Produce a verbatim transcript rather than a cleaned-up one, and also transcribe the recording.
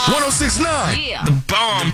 one oh six point nine. Yeah. The bomb.